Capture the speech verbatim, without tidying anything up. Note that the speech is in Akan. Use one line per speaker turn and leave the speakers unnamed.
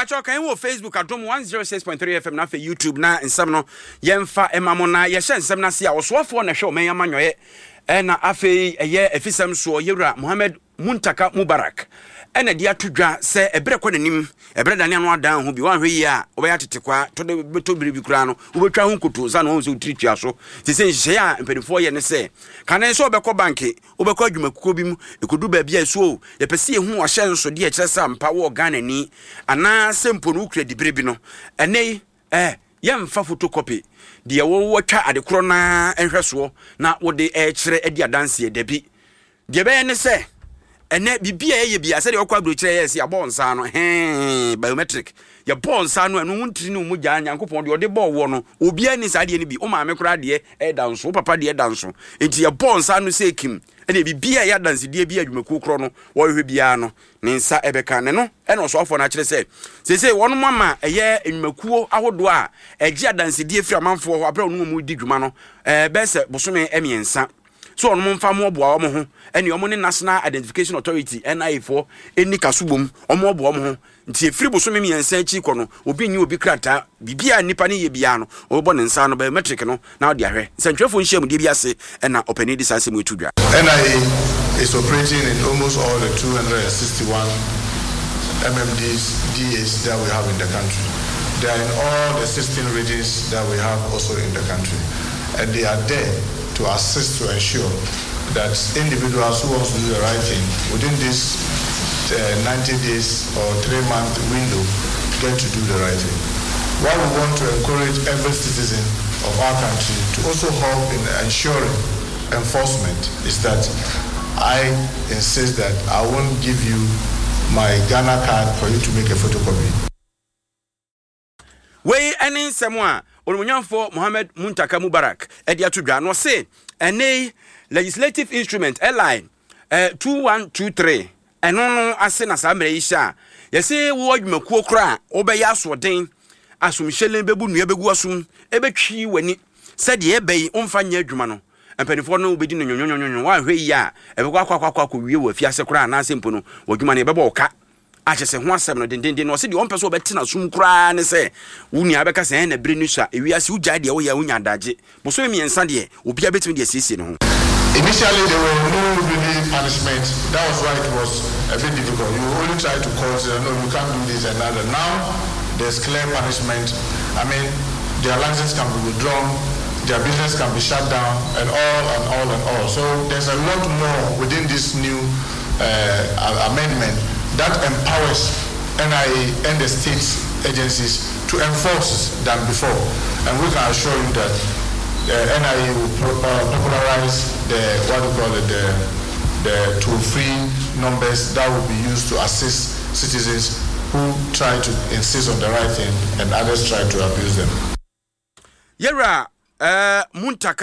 Pacho kan wo Facebook adom one oh six point three F M na fe YouTube na nsem no yemfa emamo na ye hye nsem na se a osofo na hwe o men amanyoye e na afi eye efisem so Yewura Mohammed Muntaka Mubarak ena dia tudwa se ebre kwa nanim ebre dane anu adan ho bi wan hwe yi a obeya tetekwa to de beto biribi kura no obetwa ho nkoto za no ho se utiritua so ti se nhye a mpedifo ye ne se kanen so obekọ banki obekọ adwumakuko bi mu ekodu ba bia so ye pese ye hu ohye nso de ekire sa mpa wo Ghana ni ana sempo no ukre dibiribi no ene eh yemfa photocopy de wo wotwa adekoro na enhweso na wo de ekire edi adanse debi de be ne se ene bibia ye bia se de okwa brochire yes ya bonsa no he biometric ya bonsa no enu wuntiri no mu gya nyankopon de ode bo wo no obia ni sade ni bi o ma me kura de e danso papa de e danso enti ya bonsa no se kim ene bibia ya danse de bia adwumaku kro no wo hwe bia no ne nsa ebeka ne no ene so afo na kire se se se won mama eye adwumakuo ahodo a egia danse de firi amanfo ho abra no mu di dwuma no eh be se bosome emiensa so on mfa mo boa omo ho ene omo ne National Identification Authority N I A for eni kasubom omo boa omo ho nti efiri bosome miensa chi ko no obi nyi obi krata bibia nipa ne ye bia no obo ne nsa no biometric no na odi ahwe sentwefo nhyiam de bia se ena opani di sanse mu etudwa.
N I A is operating in almost all the two hundred sixty-one M M Ds D As that we have in the country. They are in all the sixteen regions that we have also in the country, and they are there to assist to ensure that individuals who want to do the right thing within this uh, ninety days or three month window get to do the right thing. What we want to encourage every citizen of our country to also help in ensuring enforcement is that I insist that I won't give you my Ghana card for you to make a photocopy.
We any someone Olumunyanfo Mohammed Muntaka Mubarak edia tudwa no se ene legislative instrument line eh two one two three eno no ase na samre yisha yese wo adwumakuo kra obeya asoden asumhyelen bebu nua begu asum ebetwi wani se de ebei omfa nya adwuma no empanifo no obedi no nyonyonyonyo wa hwe yi a ebekwa akwa akwa ko wie wa fiase kra na asempo no wadwuma ne bebo oka achese ho asem no dendenden no se de ompeso obetena sum kra ne se wunia beka se na bere ni sha ewiase ugya de wo ya wunya daje boso emiensa de obia betimi de siesie no ho.
Initially, there were no really punishment. That was why it was a bit difficult. You only try to call, say, no, you can't do this and that. Now, there's clear punishment. I mean, their license can be withdrawn, their business can be shut down, and all and all and all. So there's a lot more within this new uh, amendment that empowers N I A and the state agencies to enforce than before. And we can assure you that Uh, N I A will pro- uh, popularize the what we call it the the toll-free numbers that will be used to assist citizens who try to insist on the right thing and others try to abuse them.
Yewura uh, Muntaka